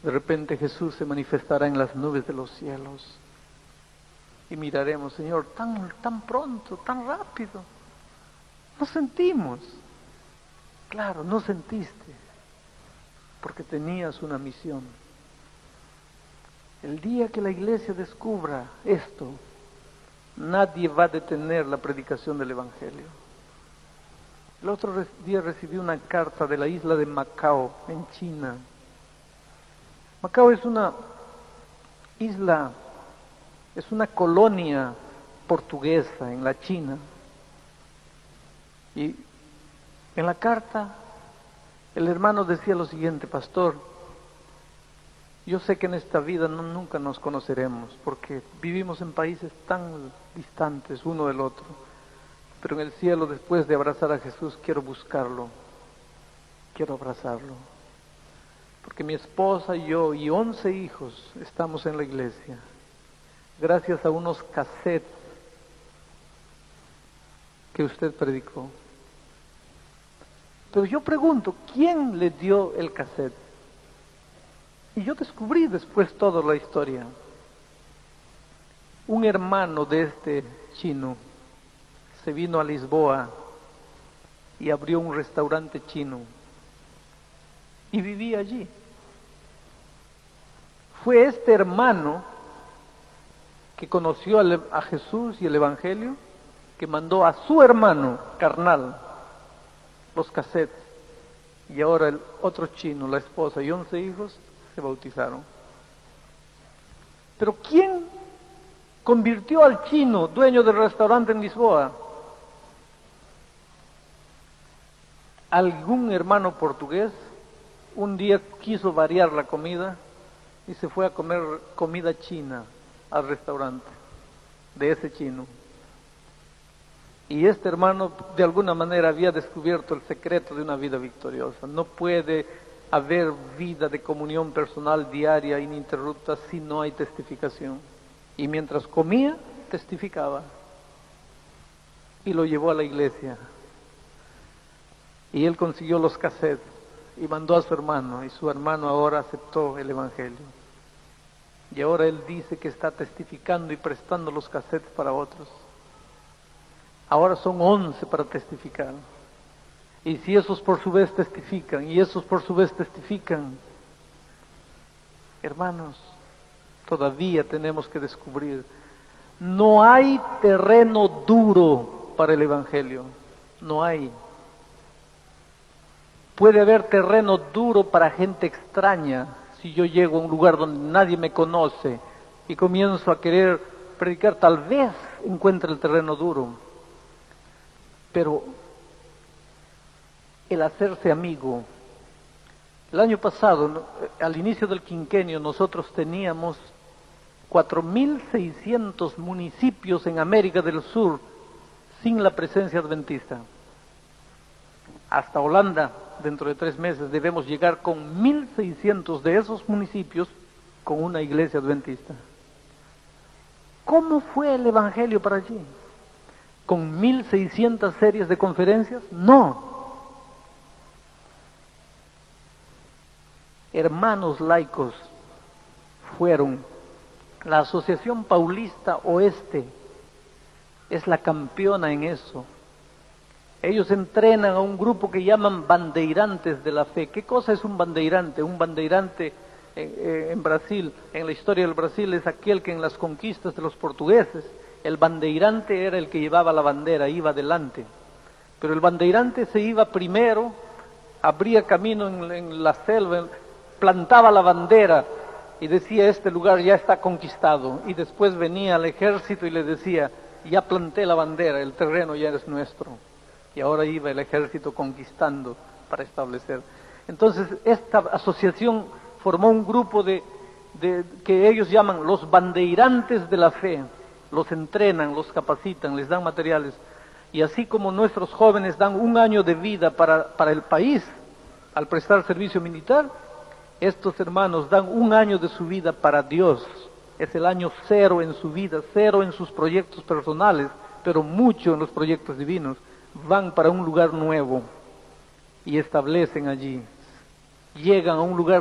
De repente Jesús se manifestará en las nubes de los cielos. Y miraremos, Señor, tan pronto, tan rápido. No sentimos. Claro, no sentiste, porque tenías una misión. El día que la iglesia descubra esto, nadie va a detener la predicación del Evangelio. El otro día recibí una carta de la isla de Macao, en China. Macao es una isla, es una colonia portuguesa en la China. Y en la carta el hermano decía lo siguiente: pastor, yo sé que en esta vida nunca nos conoceremos, porque vivimos en países tan distantes uno del otro, pero en el cielo, después de abrazar a Jesús, quiero buscarlo, quiero abrazarlo, porque mi esposa y yo y 11 hijos estamos en la iglesia, gracias a unos cassettes que usted predicó. Pero yo pregunto, ¿quién le dio el cassette? Y yo descubrí después toda la historia. Un hermano de este chino se vino a Lisboa y abrió un restaurante chino y vivía allí. Fue este hermano que conoció a Jesús y el Evangelio, que mandó a su hermano carnal los cassettes, y ahora el otro chino, la esposa y 11 hijos se bautizaron. Pero ¿quién convirtió al chino, dueño del restaurante en Lisboa? Algún hermano portugués un día quiso variar la comida y se fue a comer comida china al restaurante de ese chino. Y este hermano de alguna manera había descubierto el secreto de una vida victoriosa. No puede haber vida de comunión personal diaria ininterrupta si no hay testificación. Y mientras comía, testificaba. Y lo llevó a la iglesia. Y él consiguió los cassettes y mandó a su hermano. Y su hermano ahora aceptó el Evangelio. Y ahora él dice que está testificando y prestando los cassettes para otros. Ahora son 11 para testificar. Y si esos por su vez testifican, y esos por su vez testifican, hermanos, todavía tenemos que descubrir, no hay terreno duro para el Evangelio, no hay. Puede haber terreno duro para gente extraña. Si yo llego a un lugar donde nadie me conoce y comienzo a querer predicar, tal vez encuentre el terreno duro. Pero el hacerse amigo, el año pasado, al inicio del quinquenio, nosotros teníamos 4.600 municipios en América del Sur sin la presencia adventista. Hasta Holanda, dentro de 3 meses, debemos llegar con 1.600 de esos municipios con una iglesia adventista. ¿Cómo fue el Evangelio para allí? ¿Con 1.600 series de conferencias? No. Hermanos laicos fueron. La Asociación Paulista Oeste es la campeona en eso. Ellos entrenan a un grupo que llaman bandeirantes de la fe. ¿Qué cosa es un bandeirante? Un bandeirante en Brasil, en la historia del Brasil, es aquel que en las conquistas de los portugueses, el bandeirante era el que llevaba la bandera, iba adelante. Pero el bandeirante se iba primero, abría camino en la selva, plantaba la bandera y decía: este lugar ya está conquistado. Y después venía al ejército y le decía: ya planté la bandera, el terreno ya es nuestro. Y ahora iba el ejército conquistando para establecer. Entonces esta asociación formó un grupo que ellos llaman los bandeirantes de la fe. Los entrenan, los capacitan, les dan materiales. Y así como nuestros jóvenes dan 1 año de vida para el país al prestar servicio militar, estos hermanos dan 1 año de su vida para Dios. Es el año 0 en su vida, 0 en sus proyectos personales, pero mucho en los proyectos divinos. Van para un lugar nuevo y establecen allí. Llegan a un lugar